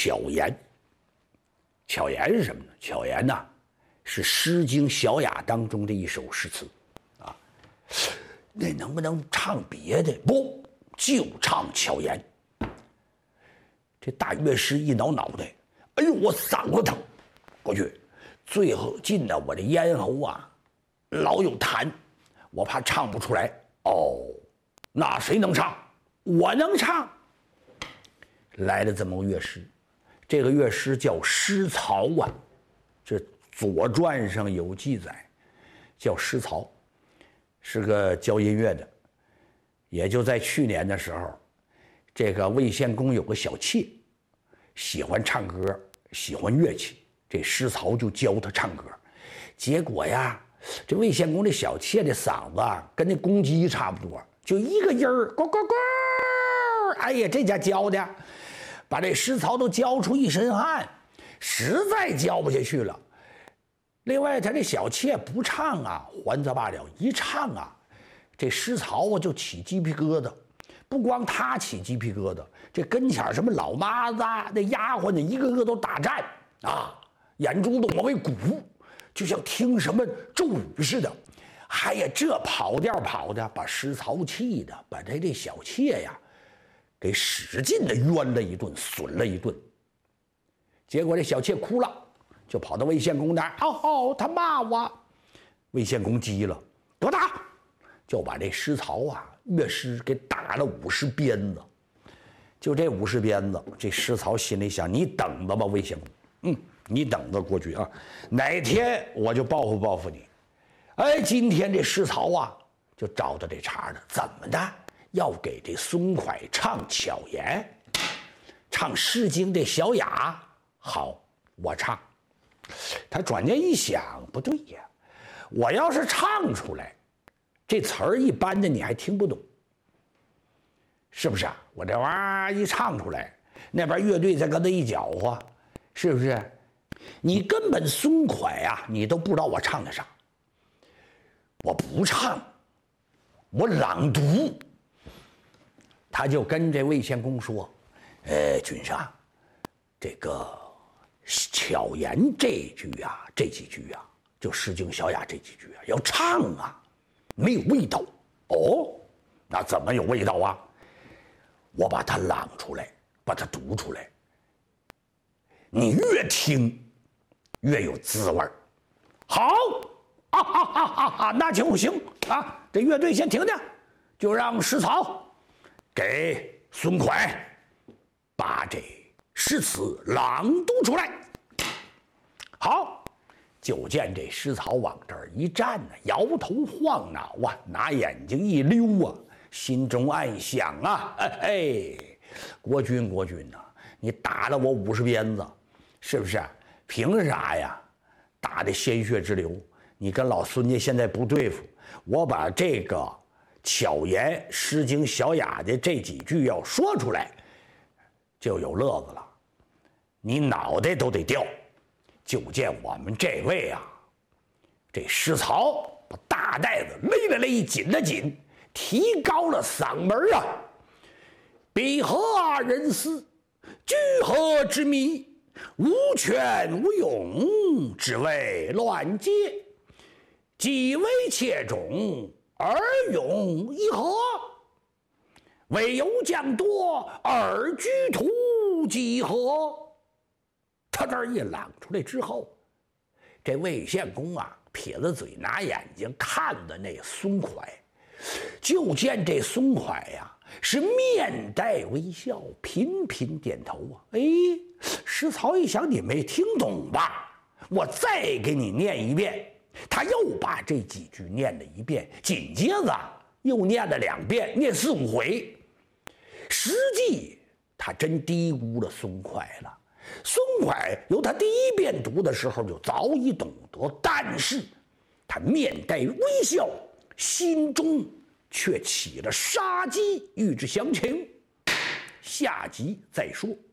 巧言。巧言是什么呢？巧言呐，是《诗经·小雅》当中的一首诗词啊。那能不能唱别的？不，就唱巧言。这大乐师一挠脑袋，哎呦，我嗓子疼，过去，最后进了我的咽喉啊，老有痰，我怕唱不出来。哦，那谁能唱？我能唱。来了这么个乐师，这个乐师叫师曹啊，这《左传》上有记载，叫师曹，是个教音乐的。也就在去年的时候，这个魏献公有个小妾，喜欢唱歌，喜欢乐器，这师曹就教他唱歌。结果呀，这魏献公这小妾的嗓子啊，跟那公鸡差不多，就一个音儿，咕咕咕。哎呀，这家教的，把这师曹都教出一身汗，实在教不下去了。另外，他这小妾不唱啊，还则罢了，一唱啊，这师曹啊就起鸡皮疙瘩。不光他起鸡皮疙瘩，这跟前什么老妈子、那丫鬟的一个个都打颤啊，眼珠子往外鼓，就像听什么咒语似的。哎呀，这跑调跑的，把师曹气的，把他这小妾呀，给使劲的冤了一顿，损了一顿。结果这小妾哭了，就跑到魏献公那儿，哦，他骂我。魏献公急了，多大？就把这师曹啊，乐师给打了50鞭子。就这50鞭子，这师曹心里想：你等着吧，魏献公，你等着过去啊，哪天我就报复报复你。哎，今天这师曹啊，就找到这茬了，怎么的？要给这孙蒯唱巧言，唱《诗经》这小雅。好，我唱。他转念一想，不对呀，我要是唱出来，这词儿一般的你还听不懂，是不是啊？我这玩意儿一唱出来，那边乐队再跟他一搅和，是不是？你根本孙蒯啊，你都不知道我唱的啥。我不唱，我朗读。他就跟这魏献公说：“君上，这个巧言这句啊，这几句啊，就《诗经·小雅》这几句啊，要唱啊，没有味道。哦，那怎么有味道啊？我把它朗出来，把它读出来，你越听越有滋味儿。好。”那就行啊！这乐队先停停，就让师曹给孙蒯把这诗词朗读出来。好，就见这师曹往这儿一站呢，摇头晃脑啊，拿眼睛一溜啊，心中暗想啊，国君呐，你打了我50鞭子，是不是？凭啥呀？打的鲜血直流。你跟老孙家现在不对付，我把这个巧言《诗经·小雅》的这几句要说出来，就有乐子了，你脑袋都得掉。就见我们这位啊，这师曹把大带子勒了勒，紧了紧，提高了嗓门啊！比何人思？居何之迷？无权无勇，只为乱阶。己为妾种，而勇一何？为有将多，而居徒几何？他这儿一朗出来之后，这魏献公啊，撇着嘴，拿眼睛看着那孙蒯，就见这孙蒯呀，是面带微笑，频频点头啊。师曹一想，你没听懂吧？我再给你念一遍。他又把这几句念了一遍，紧接着又念了2遍，念4、5回。实际他真低估了孙蒯了。孙蒯由他第1遍读的时候就早已懂得，但是他面带微笑，心中却起了杀机，欲之详情。下集再说。